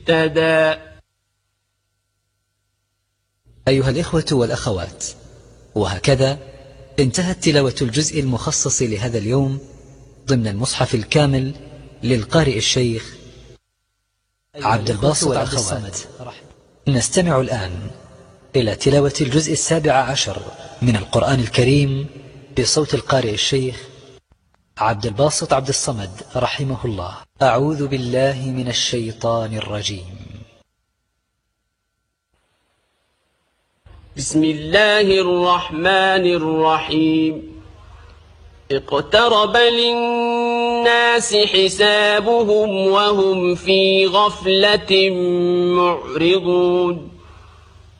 اهتدى. أيها الإخوة والأخوات، وهكذا انتهت تلاوة الجزء المخصص لهذا اليوم ضمن المصحف الكامل للقارئ الشيخ عبد الباسط عبد الصمد. نستمع الآن إلى تلاوة الجزء 17 من القرآن الكريم بصوت القارئ الشيخ عبد الباسط عبد الصمد رحمه الله. أعوذ بالله من الشيطان الرجيم. بسم الله الرحمن الرحيم. اقترب للناس حسابهم وهم في غفلة معرضون.